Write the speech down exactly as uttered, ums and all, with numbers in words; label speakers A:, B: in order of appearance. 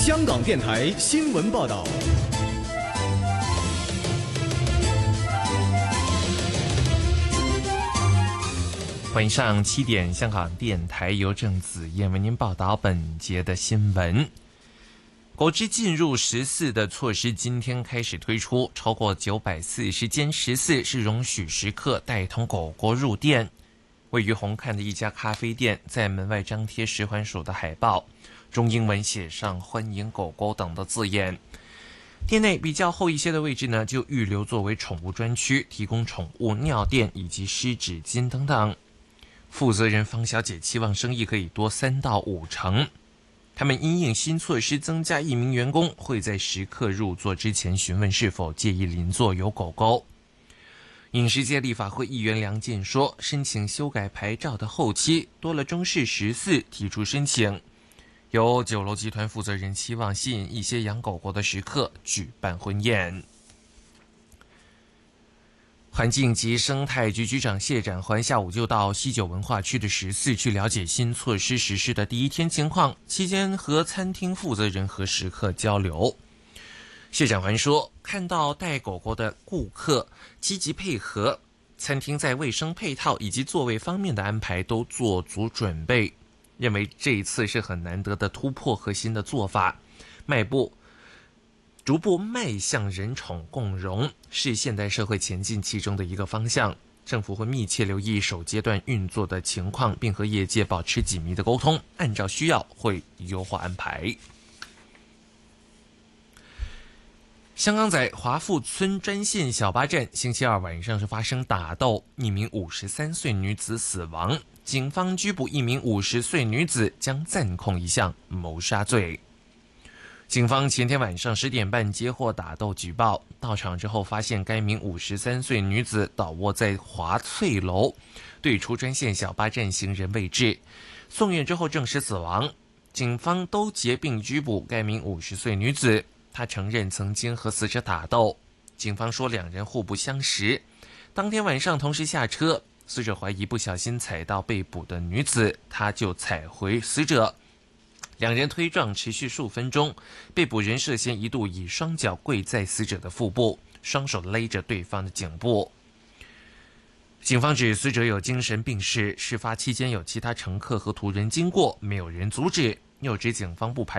A: 香港电台新闻报道。
B: 晚上七点，香港电台由郑子燕为您报道本节的新闻。国之进入十四的措施今天开始推出，超过九百四十间十四是容许食客带同狗狗入店。位于红磡的一家咖啡店，在门外张贴食环署的海报，中英文写上欢迎狗狗等的字眼。店内比较后一些的位置呢，就预留作为宠物专区，提供宠物尿垫以及湿纸巾等等。负责人方小姐期望生意可以多三到五成。他们因应新措施增加一名员工，会在食客入座之前询问是否介意邻座有狗狗。饮食界立法会议员梁健说，申请修改牌照的后期多了中式十四提出申请。有酒楼集团负责人期望吸引一些养狗狗的食客举办婚宴。环境及生态局局长谢展寰下午就到西九文化区的十四去了解新措施实施的第一天情况，期间和餐厅负责人和食客交流。谢展寰说，看到带狗狗的顾客积极配合，餐厅在卫生配套以及座位方面的安排都做足准备，认为这一次是很难得的突破和新的做法，迈步逐步迈向人宠共融，是现代社会前进其中的一个方向。政府会密切留意首阶段运作的情况，并和业界保持紧密的沟通，按照需要会优化安排。香港在华富村专线小巴站星期二晚上是发生打斗，一名五十三岁女子死亡，警方拘捕一名五十岁女子，将暂控一项谋杀罪。警方前天晚上十点半接获打斗举报，到场之后发现该名五十三岁女子倒卧在华翠楼对出专线小巴站行人位置，送院之后证实死亡。警方都结并拘捕该名五十岁女子，她承认曾经和死者打斗。警方说两人互不相识，当天晚上同时下车，死者怀疑不小心踩到被捕的女子，他就踩回死者。两人推撞持续数分钟，被捕人涉嫌一度以双脚跪在死者的腹部，双手勒着对方的颈部。警方指死者有精神病史，事发期间有其他乘客和途人经过，没有人阻止，又指警方不排